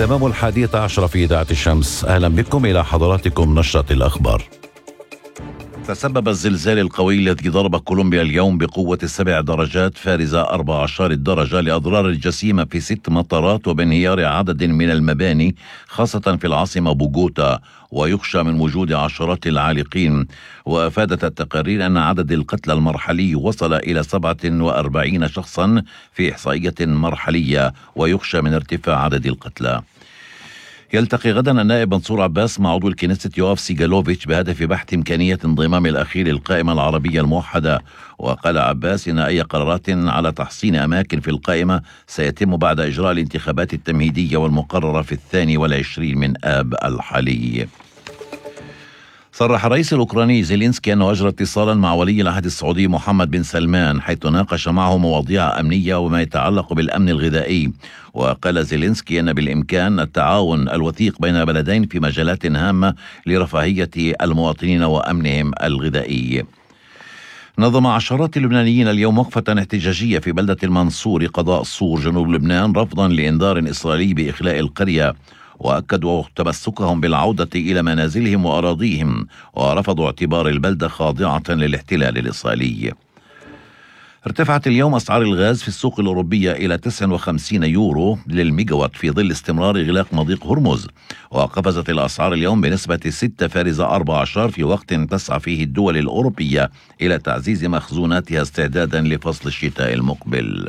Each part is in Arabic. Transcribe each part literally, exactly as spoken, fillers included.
تمام الحادية عشر في إذاعة الشمس. أهلا بكم إلى حضراتكم نشرة الأخبار. تسبب الزلزال القوي الذي ضرب كولومبيا اليوم بقوة السبع درجات فارزة أربع عشر الدرجة لأضرار جسيمة في ست مطارات وبانهيار عدد من المباني خاصة في العاصمة بوغوتا، ويخشى من وجود عشرات العالقين. وأفادت التقارير أن عدد القتلى المرحلي وصل إلى سبعة وأربعين شخصا في إحصائية مرحلية، ويخشى من ارتفاع عدد القتلى. يلتقي غدا النائب منصور عباس مع عضو الكنيست يوآف سيغالوفيتش بهدف بحث إمكانية انضمام الأخير للقائمة العربية الموحدة. وقال عباس إن أي قرارات على تحصين أماكن في القائمة سيتم بعد إجراء الانتخابات التمهيدية والمقررة في الثاني والعشرين من آب الحالي. صرح الرئيس الأوكراني زيلينسكي أنه أجرى اتصالا مع ولي العهد السعودي محمد بن سلمان حيث ناقش معه مواضيع أمنية وما يتعلق بالأمن الغذائي. وقال زيلينسكي أن بالإمكان التعاون الوثيق بين البلدين في مجالات هامة لرفاهية المواطنين وأمنهم الغذائي. نظم عشرات اللبنانيين اليوم وقفة احتجاجية في بلدة المنصور قضاء صور جنوب لبنان رفضا لإنذار إسرائيلي بإخلاء القرية، وأكدوا تمسكهم بالعودة إلى منازلهم وأراضيهم، ورفضوا اعتبار البلدة خاضعة للاحتلال الإسرائيلي. ارتفعت اليوم أسعار الغاز في السوق الأوروبية إلى تسعة وخمسين يورو للميجاوات في ظل استمرار إغلاق مضيق هرمز، وقفزت الأسعار اليوم بنسبة ستة فارزة أربعة عشر في وقت تسعى فيه الدول الأوروبية إلى تعزيز مخزوناتها استعدادا لفصل الشتاء المقبل.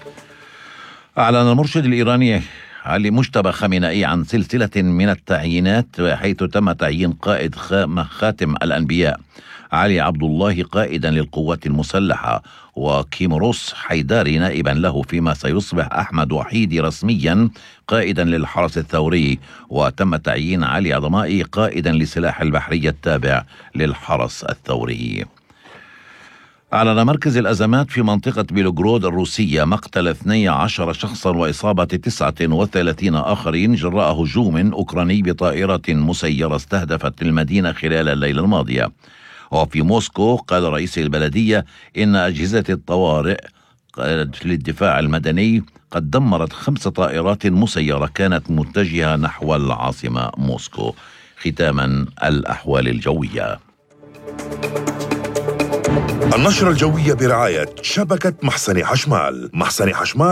أعلن المرشد الإيراني علي مجتبى خامنئي عن سلسلة من التعيينات، حيث تم تعيين قائد خاتم الأنبياء علي عبد الله قائدا للقوات المسلحة، وكيمروس حيداري نائبا له، فيما سيصبح أحمد وحيدي رسميا قائدا للحرس الثوري، وتم تعيين علي عظمائي قائدا لسلاح البحرية التابع للحرس الثوري. أعلن مركز الأزمات في منطقة بيلوغرود الروسية مقتل اثني عشر شخصا وإصابة تسعة وثلاثين آخرين جراء هجوم أوكراني بطائرة مسيرة استهدفت المدينة خلال الليلة الماضية. وفي موسكو قال رئيس البلدية إن أجهزة الطوارئ للدفاع المدني قد دمرت خمس طائرات مسيرة كانت متجهة نحو العاصمة موسكو. ختاما الأحوال الجوية. النشرة الجوية برعاية شبكة محسن حشمال. محسن حشمال